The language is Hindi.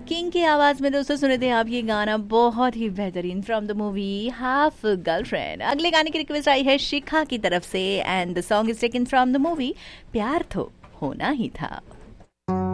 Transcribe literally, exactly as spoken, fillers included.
किंग की आवाज में दोस्तों सुने थे आप ये गाना, बहुत ही बेहतरीन, from the movie half girlfriend. अगले गाने की रिक्वेस्ट आई है शिखा की तरफ से and the song is taken from the movie प्यार तो होना ही था।